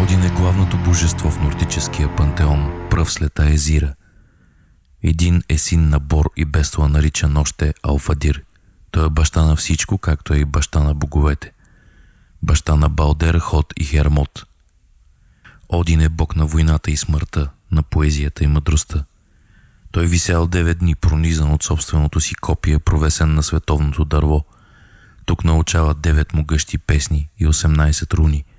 Один е главното божество в нордическия пантеон, пръв след Аезира. Един е син на Бор и Бесла, наричан още Алфадир. Той е баща на всичко, както е и баща на боговете. Баща на Балдер, Ход и Хермот. Один е бог на войната и смъртта, на поезията и мъдростта. Той висял 9 дни, пронизан от собственото си копие, провесен на световното дърво. Тук научава 9 могъщи песни и 18 руни –